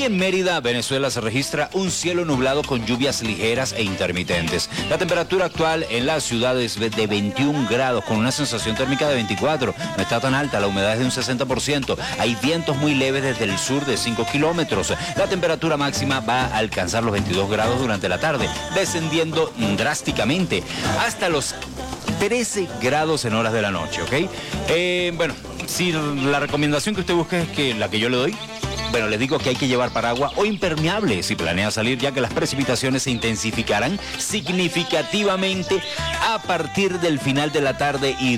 Y en Mérida, Venezuela, se registra un cielo nublado con lluvias ligeras e intermitentes. La temperatura actual en la ciudad es de 21 grados con una sensación térmica de 24. No está tan alta, la humedad es de un 60%. Hay vientos muy leves desde el sur de 5 kilómetros. La temperatura máxima va a alcanzar los 22 grados durante la tarde, descendiendo drásticamente hasta los 13 grados en horas de la noche, ¿ok? Bueno, si la recomendación que usted busque es que la que yo le doy, bueno, les digo que hay que llevar paraguas o impermeable si planea salir, ya que las precipitaciones se intensificarán significativamente a partir del final de la tarde y